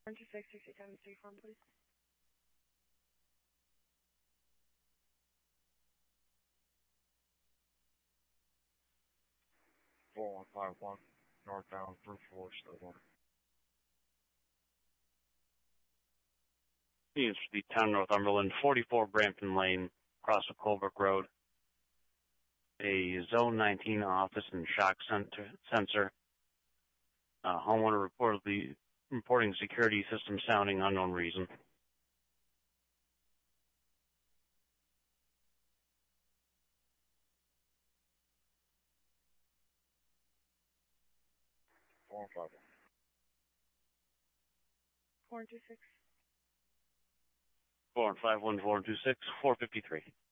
times 3 form, please. 4151 northbound through 4 Stillwater. Units for the town Northumberland, 44 Brampton Lane, across the Colebrook Road. A Zone 19 office and shock sensor. Homeowner reportedly reporting security system sounding, unknown reason. Four and five. 426. 4 and 5, 1, 4, 2, 6, 453.